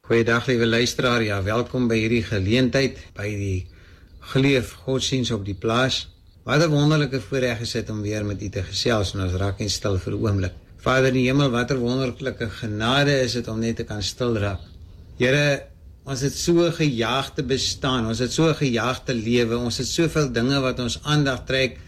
Goeiedag liewe luisteraar, ja, welkom by hierdie geleentheid, by die Geleef Godsdienst op die plaas. Wat 'n wonderlike voorreg is dit om weer met u te gesels, en ons raak en stil vir 'n oomblik. Vader in die hemel, wat 'n wonderlike genade is dit om net te kan stil raak. Here, ons het so gejaag te bestaan, ons het so gejaag te lewe, ons het soveel dinge wat ons aandag trek,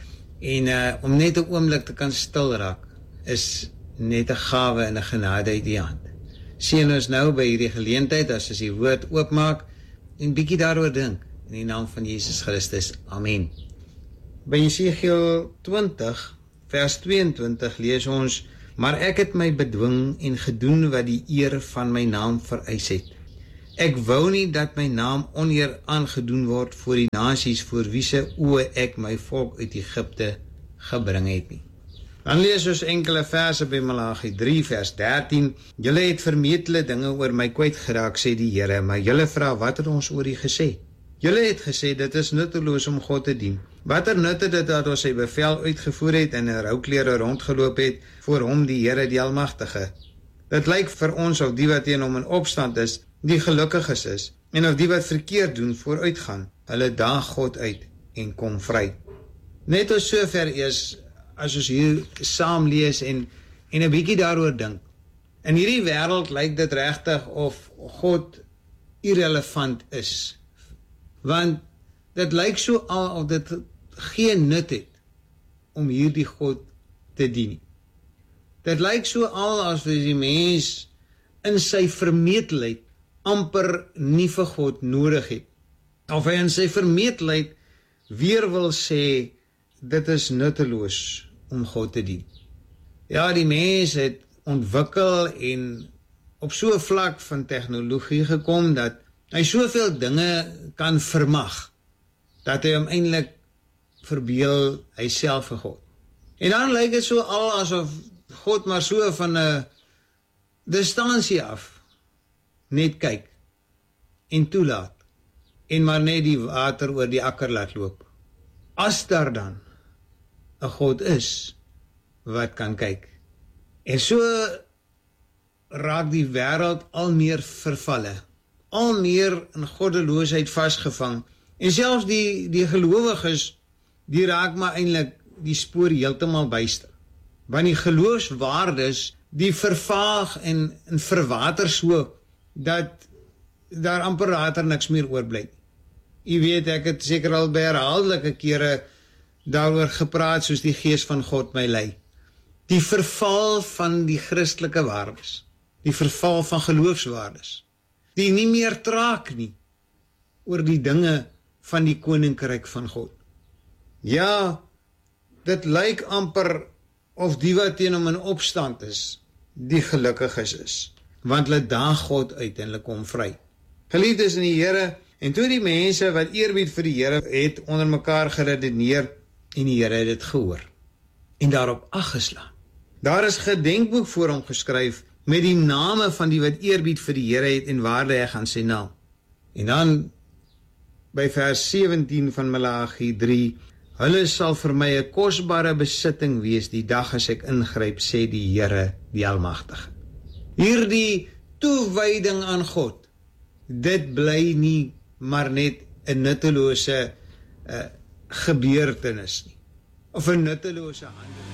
en om net 'n oomblik te kan stil raak, is net 'n gawe en 'n genade uit die hand. Seën ons nou by hierdie geleentheid, as ons die woord oopmaak, en bietjie daaroor dink, in die naam van Jesus Christus, amen. By Jesegiel 20, vers 22 lees ons, maar ek het my bedwing en gedoen wat die eer van my naam vereis het. Ek wou nie dat my naam oneer aangedoen word voor die nasies, voor wie se oë ek my volk uit Egipte gebring het nie. Dan lees ons enkele verse by Malagi 3 vers 13. Julle het vermetele dinge oor my kwyt geraak, sê die Here, maar julle vra, wat het ons oor u gesê? Julle het gesê, dit is nutteloos om God te dien. Watter nut het dit dat ons sy bevel uitgevoer het en in rouklere rondgeloop het voor hom die Here die Almagtige? Dit lyk vir ons of die wat teen hom in opstand is, die gelukkiges is, en of die wat verkeerd doen vooruitgaan, hulle daag God uit en kom vry. Net ons sover is, as ons hier saam lees en 'n bietjie daaroor dink. In hierdie wêreld lyk dit regtig of God irrelevant is. Want dit lyk so al of dit geen nut het om hierdie God te dien. Dit lyk so al as die mens in sy vermetelheid amper nie vir God nodig het. Of hy in sy vermetelheid weer wil sê, dit is nutteloos om God te dien. Ja, die mens het ontwikkel en op so 'n vlak van tegnologie gekom, dat hy soveel dinge kan vermag, dat hy hom eintlik verbeel hy self vir God. En dan lyk dit so al asof God maar so van 'n distansie af net kyk en toelaat, en maar net die water oor die akker laat loop. As daar dan 'n God is wat kan kyk. En so raak die wêreld al meer vervalle, al meer in goddeloosheid vasgevang, en selfs die gelowiges, die raak maar eintlik die spoor heeltemal byster. Want die geloofswaardes, die vervaag en verwater so, dat daar amper later niks meer oorbly. U weet, ek het seker al by herhaaldelike kere daaroor gepraat, soos die Gees van God my lei. Die verval van die Christelike waardes, die verval van geloofswaardes, die nie meer traak nie oor die dinge van die koninkryk van God. Ja, dit lyk amper of die wat teen hom in opstand is, die gelukkiges is, want hulle daag God uit en hulle kom vry. Geliefdes in die Here, en toe die mense wat eerbied vir die Here het onder mekaar geredeneer, en die Here het dit gehoor, en daarop ag geslaan. Daar is gedenkboek voor hom geskryf, met die name van die wat eerbied vir die Here het, en waarde heg aan sy naam. En dan, by vers 17 van Malagi 3, hulle sal vir my 'n kosbare besitting wees, die dag as ek ingryp, sê die Here, die Almagtige. Hierdie toewyding aan God, dit bly nie maar net 'n nuttelose gebeurtenis nie, of 'n nuttelose handeling.